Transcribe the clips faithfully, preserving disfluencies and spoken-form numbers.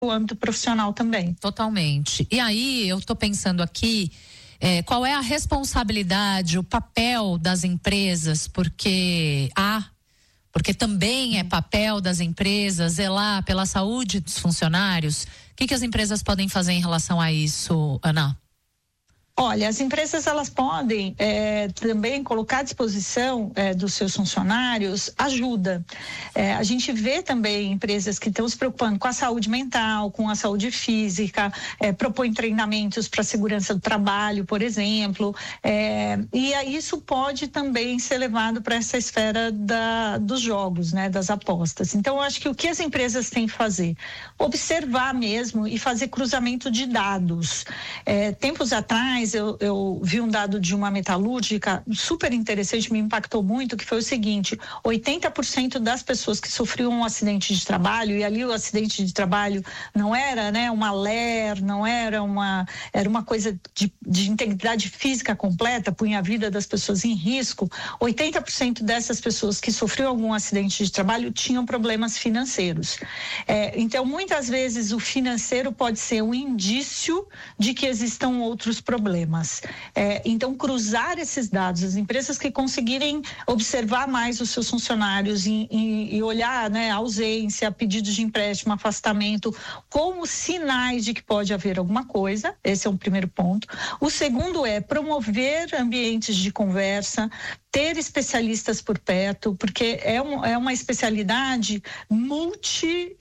âmbito profissional também. Totalmente. E aí, eu estou pensando aqui, é, qual é a responsabilidade, o papel das empresas, porque há, porque também é papel das empresas zelar pela saúde dos funcionários. O que, que as empresas podem fazer em relação a isso, Ana? Olha, as empresas elas podem é, também colocar à disposição é, dos seus funcionários ajuda. É, a gente vê também empresas que estão se preocupando com a saúde mental, com a saúde física, é, propõem treinamentos para a segurança do trabalho, por exemplo, é, e aí isso pode também ser levado para essa esfera da, dos jogos, né, das apostas. Então, eu acho que o que as empresas têm que fazer? Observar mesmo e fazer cruzamento de dados. É, tempos atrás, Eu, eu vi um dado de uma metalúrgica super interessante, me impactou muito, que foi o seguinte: oitenta por cento das pessoas que sofriam um acidente de trabalho, e ali o acidente de trabalho não era, né, uma L E R, não era uma, era uma coisa de, de integridade física completa, punha a vida das pessoas em risco. oitenta por cento dessas pessoas que sofriam algum acidente de trabalho tinham problemas financeiros. É, então, muitas vezes o financeiro pode ser um indício de que existam outros problemas. É, então, cruzar esses dados, as empresas que conseguirem observar mais os seus funcionários e, e, e olhar, né, ausência, pedidos de empréstimo, afastamento, como sinais de que pode haver alguma coisa. Esse é um primeiro ponto. O segundo é promover ambientes de conversa, ter especialistas por perto, porque é, um, é uma especialidade multi,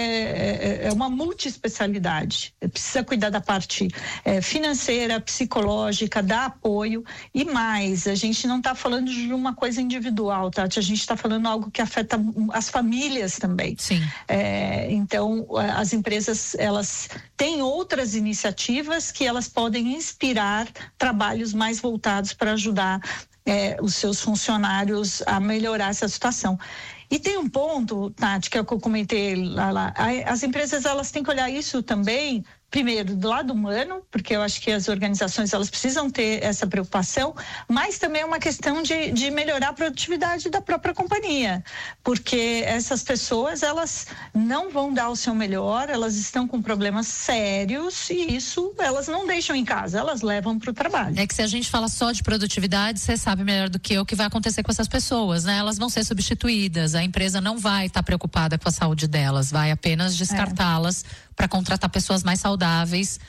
é, é uma multi-especialidade. Precisa cuidar da parte é, financeira, psicológica, dar apoio e mais. A gente não está falando de uma coisa individual, Tati, a gente está falando algo que afeta as famílias também. Sim. É, então, as empresas, elas têm outras iniciativas que elas podem inspirar trabalhos mais voltados para ajudar É, os seus funcionários a melhorar essa situação. E tem um ponto, Tati, que é o que eu comentei lá, lá. As empresas, elas têm que olhar isso também, primeiro, do lado humano, porque eu acho que as organizações, elas precisam ter essa preocupação, mas também é uma questão de, de melhorar a produtividade da própria companhia, porque essas pessoas, elas não vão dar o seu melhor, elas estão com problemas sérios e isso elas não deixam em casa, elas levam para o trabalho. É que se a gente fala só de produtividade, você sabe melhor do que eu o que vai acontecer com essas pessoas, né? Elas vão ser substituídas, a empresa não vai estar preocupada com a saúde delas, vai apenas descartá-las é. para contratar pessoas mais saudáveis,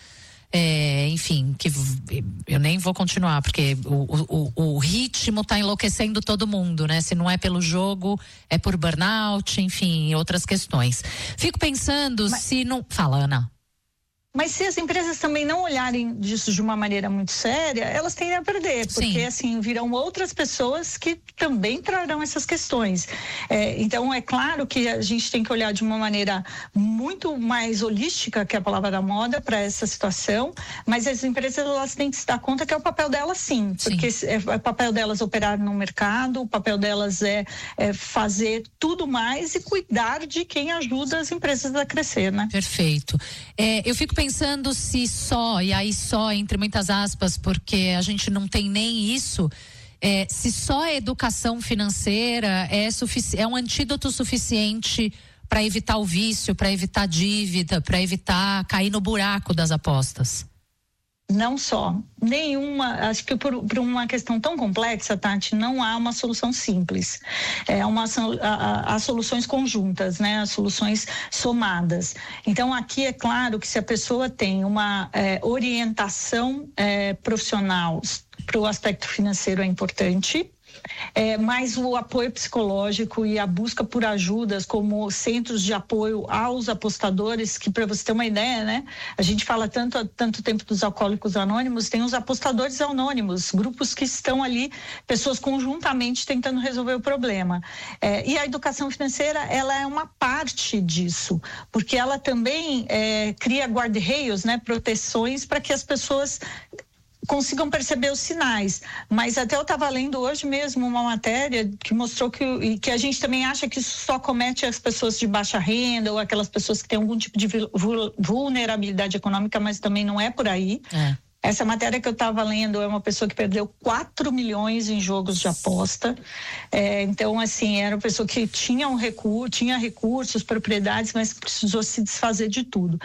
é, enfim, que eu nem vou continuar, porque o, o, o ritmo está enlouquecendo todo mundo, né? Se não é pelo jogo, é por burnout, enfim, outras questões. Fico pensando Mas... se não... Fala, Ana. Mas se as empresas também não olharem disso de uma maneira muito séria, elas tendem a perder, porque Sim. assim, virão outras pessoas que também trarão essas questões. É, então, é claro que a gente tem que olhar de uma maneira muito mais holística, que é a palavra da moda, para essa situação, mas as empresas, elas têm que se dar conta que é o papel delas sim, sim. porque é, é o papel delas operar no mercado, o papel delas é, é fazer tudo mais e cuidar de quem ajuda as empresas a crescer, né? Perfeito. É, eu fico pensando se só, e aí só entre muitas aspas, porque a gente não tem nem isso, é, se só a educação financeira é, sufici- é um antídoto suficiente para evitar o vício, para evitar dívida, para evitar cair no buraco das apostas. Não só, nenhuma, acho que por, por uma questão tão complexa, Tati, não há uma solução simples. É uma, há, há soluções conjuntas, né? As soluções somadas. Então, aqui é claro que se a pessoa tem uma é, orientação é, profissional para o aspecto financeiro é importante. É, mas o apoio psicológico e a busca por ajudas como centros de apoio aos apostadores, que para você ter uma ideia, né? A gente fala tanto há tanto tempo dos alcoólicos anônimos, tem os apostadores anônimos, grupos que estão ali, pessoas conjuntamente tentando resolver o problema. É, e a educação financeira, ela é uma parte disso, porque ela também é, cria guarda-reios, né? Proteções para que as pessoas consigam perceber os sinais, mas até eu estava lendo hoje mesmo uma matéria que mostrou que, que a gente também acha que isso só comete as pessoas de baixa renda ou aquelas pessoas que têm algum tipo de vulnerabilidade econômica, mas também não é por aí. É. Essa matéria que eu estava lendo é uma pessoa que perdeu quatro milhões em jogos de aposta. É, então, assim, era uma pessoa que tinha um recurso, tinha recursos, propriedades, mas precisou se desfazer de tudo.